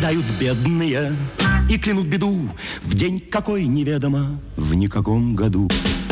Рыдают бедные и клянут беду в день какой неведомо, в никаком году.